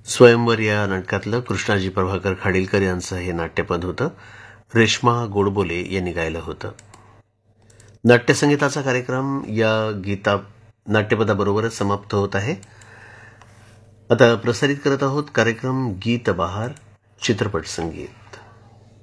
स्वयंवर या नाटकातलं कृष्णाजी प्रभाकर खाडीलकर यांचं हे नाट्यपद होतं. रेश्मा गोडबोले यांनी गायलं होतं. नाट्यसंगीताचा कार्यक्रम या नाट्यपदाबरोबरच समाप्त होत आहे. आता प्रसारित करत आहोत कार्यक्रम गीत बहार चित्रपट संगीत.